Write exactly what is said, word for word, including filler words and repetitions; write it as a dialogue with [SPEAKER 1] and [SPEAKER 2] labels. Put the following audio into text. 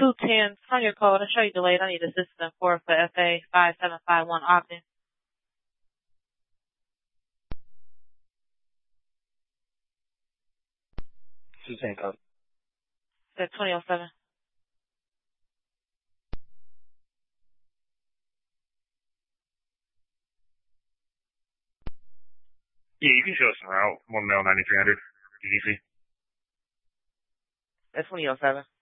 [SPEAKER 1] two ten from your code. I'll show you delayed. I need assistance for for F A five seven five one Ogden.
[SPEAKER 2] Suzanne code.
[SPEAKER 1] That's twenty oh seven.
[SPEAKER 3] Yeah, you can show us some route. one mil ninety-three hundred. Easy.
[SPEAKER 1] That's twenty oh seven.